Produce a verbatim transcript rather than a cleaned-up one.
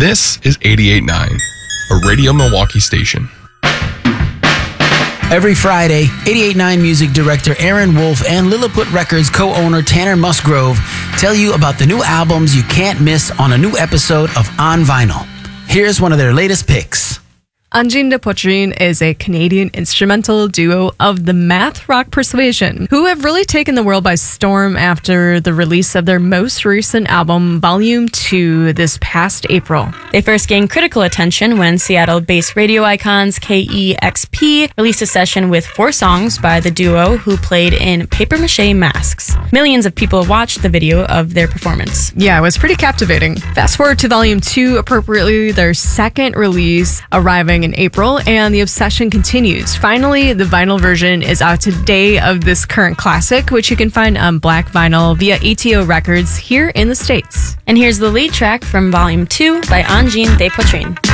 This is eighty-eight point nine, a Radio Milwaukee station. Every Friday, eighty-eight point nine music director Aaron Wolf and Lilliput Records co-owner Tanner Musgrove tell you about the new albums you can't miss on a new episode of On Vinyl. Here's one of their latest picks. Anjing de Poitrine is a Canadian instrumental duo of the math rock Persuasion, who have really taken the world by storm after the release of their most recent album, Volume two, this past April. They first gained critical attention when Seattle-based radio icons K E X P released a session with four songs by the duo who played in papier-mâché masks. Millions of people watched the video of their performance. Yeah, it was pretty captivating. Fast forward to Volume two, appropriately their second release, arriving in April, and the obsession continues. Finally, the vinyl version is out today of this current classic, which you can find on black vinyl via A T O Records here in the States. And here's the lead track from Volume two by Anjing de Poitrine.